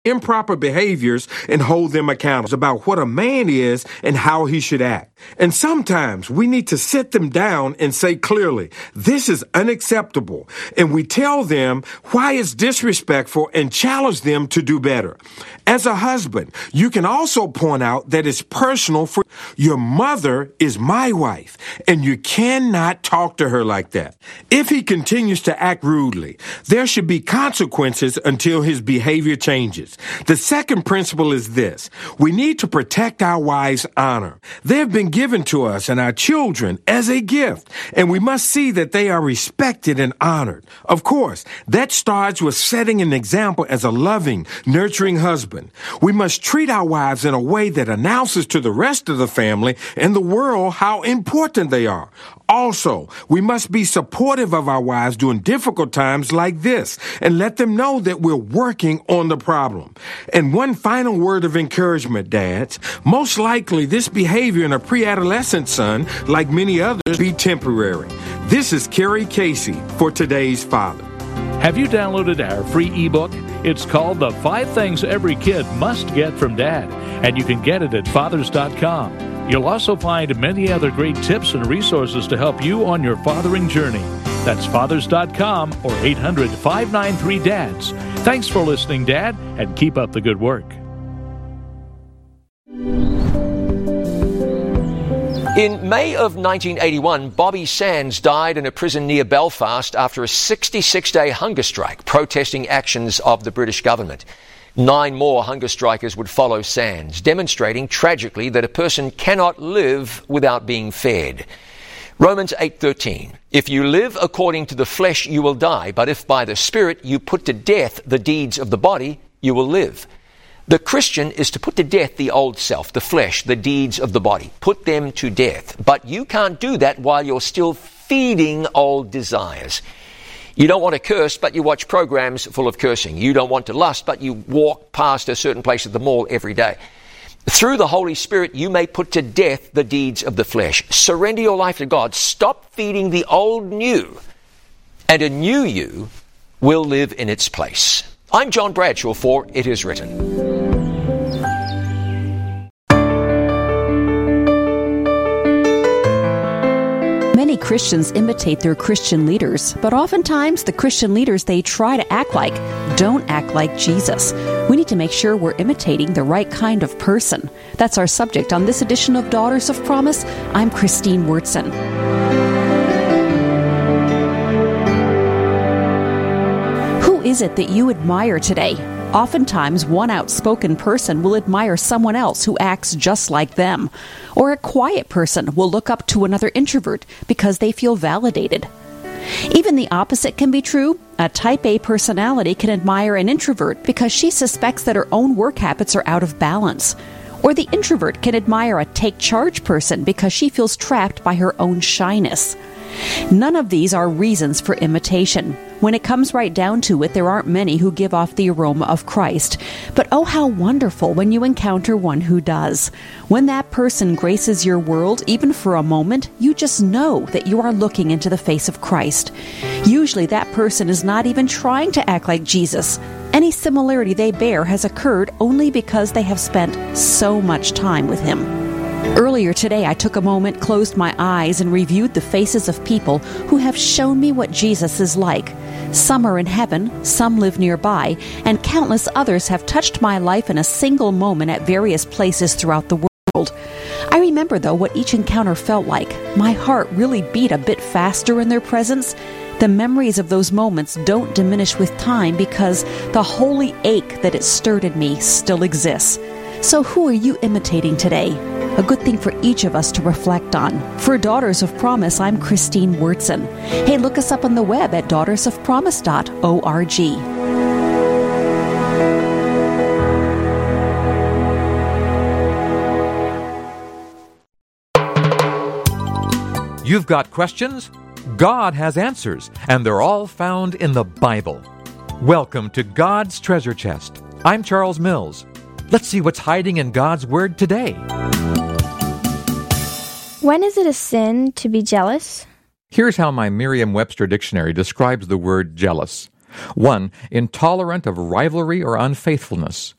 improper behaviors and hold them accountable about what a man is and how he should act. And sometimes we need to sit them down and say clearly, this is unacceptable. And we tell them why it's disrespectful and challenge them to do better. As a husband, you can also point out that it's personal for your mother is my wife, and you cannot talk to her like that. If he continues to act rudely, there should be consequences until his behavior changes. The second principle is this. We need to protect our wives' honor. They have been given to us and our children as a gift, and we must see that they are respected and honored. Of course, that starts with setting an example as a loving, nurturing husband. We must treat our wives in a way that announces to the rest of the family and the world how important they are. Also, we must be supportive of our wives during difficult times like this and let them know that we're working on the problem. And one final word of encouragement, dads. Most likely this behavior in a pre-adolescent son, like many others, be temporary. This is Kerry Casey for Today's Father. Have you downloaded our free ebook? It's called The 5 Things Every Kid Must Get from Dad, and you can get it at fathers.com. You'll also find many other great tips and resources to help you on your fathering journey. That's fathers.com or 800-593-DADS. Thanks for listening, Dad, and keep up the good work. In May of 1981, Bobby Sands died in a prison near Belfast after a 66-day hunger strike protesting actions of the British government. 9 more hunger strikers would follow Sands, demonstrating tragically that a person cannot live without being fed. Romans 8:13, if you live according to the flesh, you will die, but if by the Spirit you put to death the deeds of the body, you will live. The Christian is to put to death the old self, the flesh, the deeds of the body. Put them to death. But you can't do that while you're still feeding old desires. You don't want to curse, but you watch programs full of cursing. You don't want to lust, but you walk past a certain place at the mall every day. Through the Holy Spirit, you may put to death the deeds of the flesh. Surrender your life to God. Stop feeding the old new, and a new you will live in its place. I'm John Bradshaw for It Is Written. Many Christians imitate their Christian leaders, but oftentimes the Christian leaders they try to act like don't act like Jesus. We need to make sure we're imitating the right kind of person. That's our subject on this edition of Daughters of Promise. I'm Christine Wurtson. Who is it that you admire today? Oftentimes, one outspoken person will admire someone else who acts just like them. Or a quiet person will look up to another introvert because they feel validated. Even the opposite can be true. A type A personality can admire an introvert because she suspects that her own work habits are out of balance. Or the introvert can admire a take-charge person because she feels trapped by her own shyness. None of these are reasons for imitation. When it comes right down to it, there aren't many who give off the aroma of Christ. But oh, how wonderful when you encounter one who does. When that person graces your world, even for a moment, you just know that you are looking into the face of Christ. Usually that person is not even trying to act like Jesus. Any similarity they bear has occurred only because they have spent so much time with Him. Earlier today, I took a moment, closed my eyes, and reviewed the faces of people who have shown me what Jesus is like. Some are in heaven, some live nearby, and countless others have touched my life in a single moment at various places throughout the world. I remember, though, what each encounter felt like. My heart really beat a bit faster in their presence. The memories of those moments don't diminish with time because the holy ache that it stirred in me still exists. So who are you imitating today? A good thing for each of us to reflect on. For Daughters of Promise, I'm Christine Wurtson. Hey, look us up on the web at daughtersofpromise.org. You've got questions? God has answers, and they're all found in the Bible. Welcome to God's Treasure Chest. I'm Charles Mills. Let's see what's hiding in God's Word today. When is it a sin to be jealous? Here's how my Merriam-Webster dictionary describes the word jealous. 1. Intolerant of rivalry or unfaithfulness.